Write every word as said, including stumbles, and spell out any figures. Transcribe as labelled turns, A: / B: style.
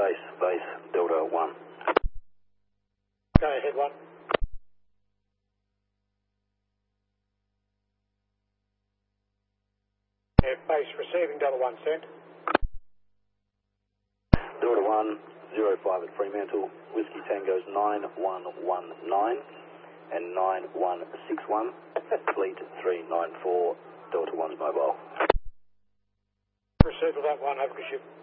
A: base, base, Delta one.
B: Go ahead, one. Yeah, base receiving, Delta one, send.
A: Delta one, zero five at Fremantle, Whiskey Tango's nine one one nine and nine one six one, fleet three nine four, Delta one's mobile.
B: Receive of that one, over to ship.